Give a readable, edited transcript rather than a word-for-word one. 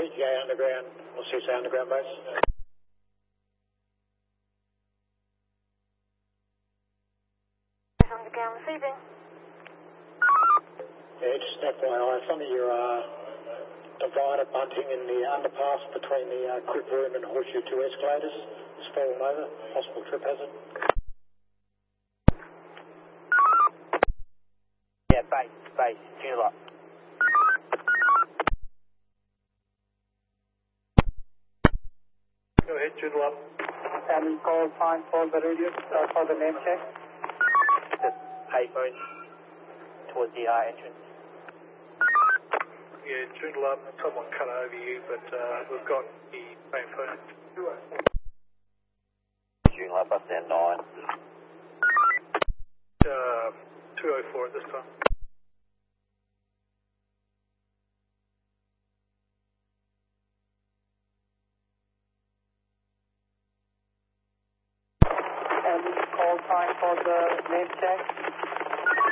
PGA Underground or CSA Underground base. Underground receiving. Yeah, just FYI, some of your divider bunting in the underpass between the Crib Room and Horseshoe 2 escalators has fallen over. Possible trip hazard. Yeah, base, tune up. Go ahead, tune up. And call fine for the radio for the name check. Just payphone towards the entrance. Yeah, tune up. Someone cut over you, but we've got the payphone. Tune up, bus down 9. 204 at this time. And call fine for the name check.